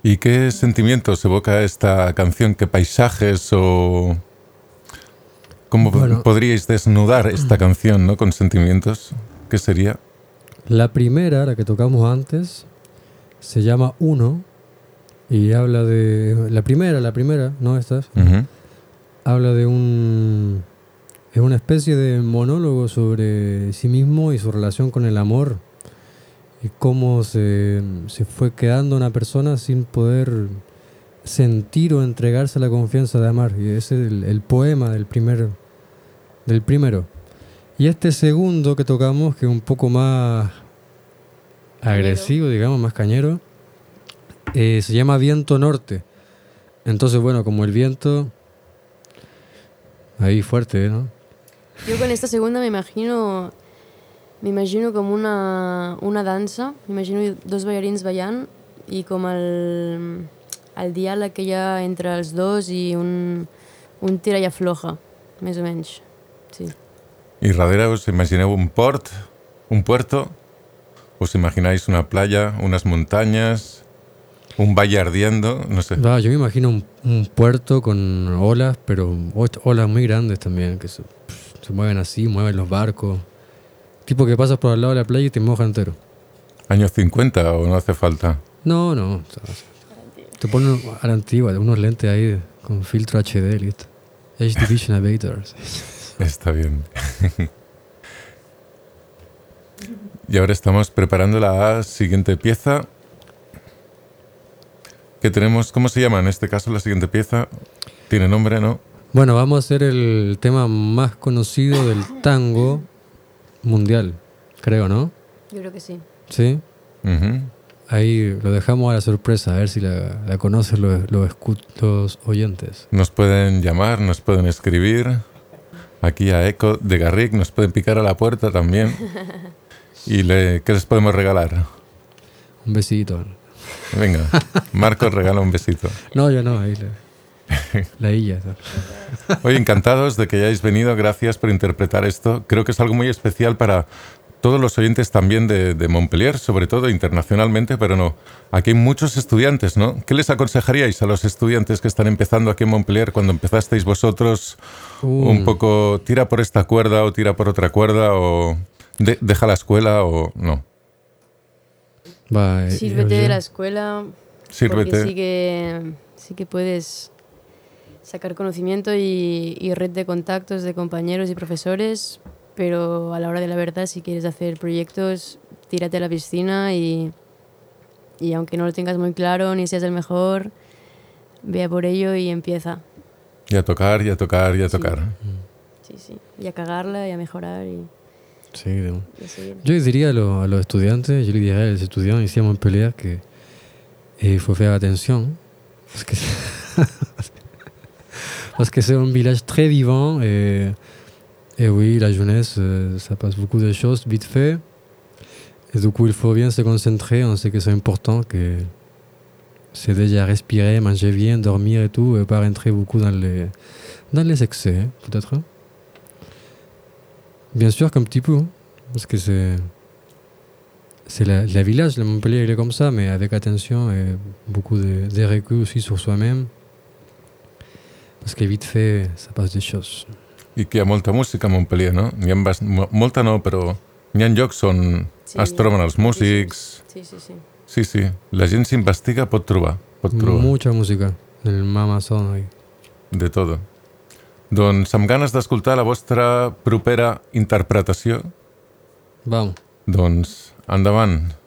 ¿Y qué sentimientos evoca esta canción? ¿Qué paisajes o...? ¿Cómo podríais desnudar esta canción, ¿no? Con sentimientos? ¿Qué sería? La primera, la que tocamos antes, se llama Uno y habla de... La primera, no estas. Habla de es una especie de monólogo sobre sí mismo y su relación con el amor y cómo se fue quedando una persona sin poder sentir o entregarse a la confianza de amar. Y ese es el poema del primero. Y este segundo que tocamos, que es un poco más agresivo, digamos, más cañero, se llama Viento Norte. Entonces, bueno, como el viento, ahí fuerte, ¿no? Yo con esta segunda me imagino com una dansa, m'imagino dos ballarins ballant i com el diàleg que hi ha entre els dos i un tira i afloja, més o menys, sí. ¿Y darrere os imagineu un port, un puerto? ¿Os imagináis una playa, unas montañas, un valle ardiendo? No sé. Yo me imagino un puerto con olas, pero olas muy grandes también, que se mueven así, mueven los barcos. Tipo que pasas por al lado de la playa y te moja entero. ¿Años 50 o no hace falta? No. Te ponen a la antigua, unos lentes ahí con filtro HD, listo. HD Vision Avatars. Está bien. Y ahora estamos preparando la siguiente pieza. Que tenemos, ¿cómo se llama en este caso la siguiente pieza? ¿Tiene nombre, no? Bueno, vamos a hacer el tema más conocido del tango mundial, creo, ¿no? Yo creo que sí. ¿Sí? Ahí lo dejamos a la sorpresa, a ver si la conocen los oyentes. Nos pueden llamar, nos pueden escribir. Aquí a Eco de Garrick, nos pueden picar a la puerta también. ¿Y qué les podemos regalar? Un besito. Venga, Marcos regala un besito. No, yo no, ahí la illa. Oye, encantados de que hayáis venido, gracias por interpretar esto. Creo que es algo muy especial para todos los oyentes también de Montpellier, sobre todo internacionalmente, pero no. Aquí hay muchos estudiantes, ¿no? ¿Qué les aconsejaríais a los estudiantes que están empezando aquí en Montpellier cuando empezasteis vosotros? Un poco, tira por esta cuerda o tira por otra cuerda o deja la escuela o no. Sírvete de la escuela. Sírvete. Porque sí que puedes sacar conocimiento y red de contactos de compañeros y profesores, pero a la hora de la verdad, si quieres hacer proyectos, tírate a la piscina y aunque no lo tengas muy claro ni seas el mejor, ve a por ello y empieza. Y a tocar, y a tocar, y a tocar. Sí. Y a cagarla y a mejorar. Sí, yo diría a los estudiantes, yo le diría a los estudiantes ici à Montpellier que il faut faire attention parce que c'est un village très vivant et oui, la jeunesse, ça passe beaucoup de choses vite fait et du coup il faut bien se concentrer, on sait que c'est important, que c'est déjà respirer, manger bien, dormir et tout, et pas rentrer beaucoup dans les excès, peut-être. Bien sûr qu'un petit peu, parce que c'est la village, le Montpellier, il est comme ça, mais avec attention et beaucoup de recul aussi sur soi-même, parce que vite fait, ça passe des choses. I que hi ha molta música a Montpellier, no? Molta no, però hi ha llocs on es troben els músics. Sí. La gent s'investiga, pot trobar. Mucha música, el Amazon ahí. De todo. Doncs amb ganes d'escoltar la vostra propera interpretació. Vamos. Doncs endavant.